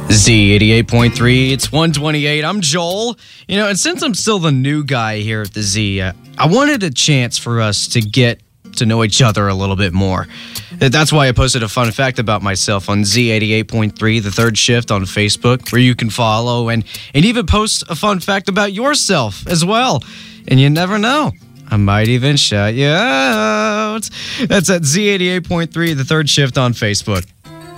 Z88.3, it's 128. I'm Joel. And since I'm still the new guy here at the Z, I wanted a chance for us to get to know each other a little bit more. That's why I posted a fun fact about myself on Z88.3, the third shift on Facebook, where you can follow and even post a fun fact about yourself as well. And you never know, I might even shout you out. That's at Z88.3, the third shift on Facebook.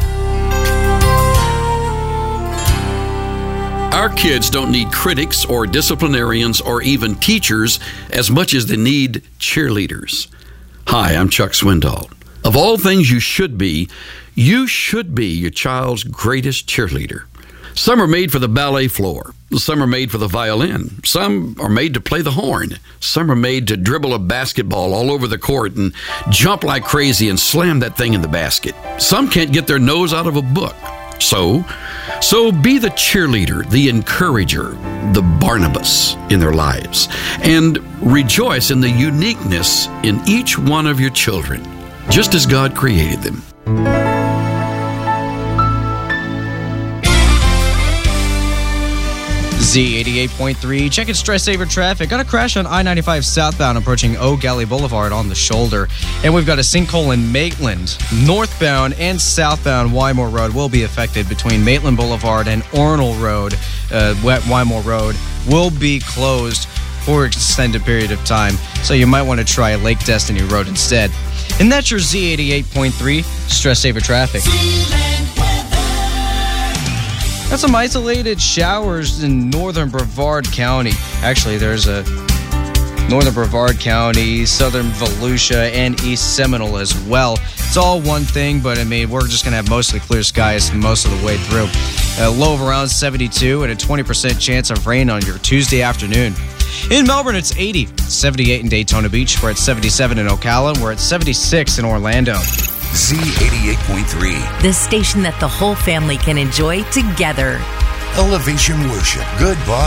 Our kids don't need critics or disciplinarians or even teachers as much as they need cheerleaders. Hi, I'm Chuck Swindoll. Of all things you should be your child's greatest cheerleader. Some are made for the ballet floor. Some are made for the violin. Some are made to play the horn. Some are made to dribble a basketball all over the court and jump like crazy and slam that thing in the basket. Some can't get their nose out of a book. So be the cheerleader, the encourager, the Barnabas in their lives, and rejoice in the uniqueness in each one of your children, just as God created them. Z88.3, checking Stress Saver traffic. Got a crash on I-95 southbound approaching O'Galley Boulevard on the shoulder. And we've got a sinkhole in Maitland. Northbound and southbound Wymore Road will be affected between Maitland Boulevard and Ornell Road. Wymore Road will be closed for an extended period of time. So you might want to try Lake Destiny Road instead. And that's your Z88.3 Stress Saver traffic. Got some isolated showers in northern Brevard County. Actually, there's a northern Brevard County, southern Volusia, and East Seminole as well. It's all one thing, but we're just going to have mostly clear skies most of the way through. A low of around 72 and a 20% chance of rain on your Tuesday afternoon. In Melbourne, it's 80, 78 in Daytona Beach. We're at 77 in Ocala. We're at 76 in Orlando. Z88.3. The station that the whole family can enjoy together. Elevation Worship. Goodbye.